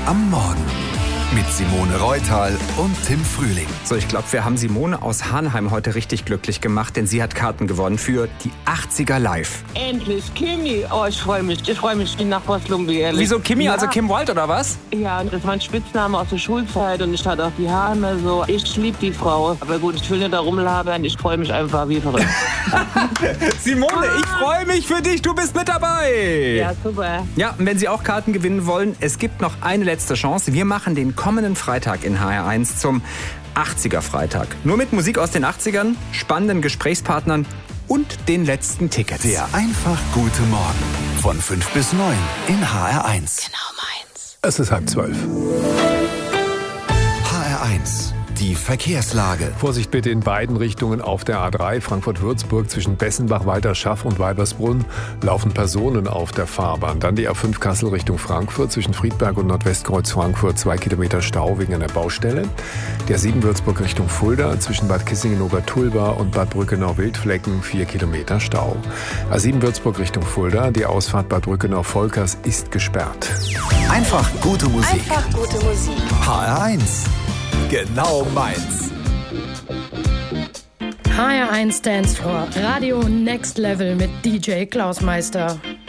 am Morgen mit Simone Reutal und Tim Frühling. So, ich glaube, wir haben Simone aus Hanheim heute richtig glücklich gemacht, denn sie hat Karten gewonnen für die 80er Live. Endlich, Kimi. Oh, ich freue mich. Ich freue mich wie nach Lumbi, ehrlich. Wieso Kimi? Ja. Also Kim Wild oder was? Ja, das war ein Spitzname aus der Schulzeit und ich hatte auch die Haare immer so. Ich liebe die Frau. Aber gut, ich will nicht da rumlabern. Ich freue mich einfach wie verrückt. Simone, ich freue mich für dich. Du bist mit dabei. Ja, super. Ja, und wenn Sie auch Karten gewinnen wollen, es gibt noch eine letzte Chance. Wir machen den kommenden Freitag in HR1 zum 80er Freitag. Nur mit Musik aus den 80ern, spannenden Gesprächspartnern und den letzten Tickets. Der einfach gute Morgen von 5 bis 9 in HR1. Genau meins. Es ist 11:30. HR1, die Verkehrslage. Vorsicht bitte in beiden Richtungen auf der A3 Frankfurt-Würzburg zwischen Bessenbach, Walterschaff und Weibersbrunn laufen Personen auf der Fahrbahn. Dann die A5 Kassel Richtung Frankfurt zwischen Friedberg und Nordwestkreuz Frankfurt 2 Kilometer Stau wegen einer Baustelle. Der A7 Würzburg Richtung Fulda zwischen Bad Kissingen-Obertulba und Bad Brückenau-Wildflecken 4 Kilometer Stau. A7 Würzburg Richtung Fulda, die Ausfahrt Bad Brückenau-Volkers ist gesperrt. Einfach gute Musik. Einfach gute Musik. HR1, genau meins. HR1 Dancefloor, Radio Next Level mit DJ Klaus Meister.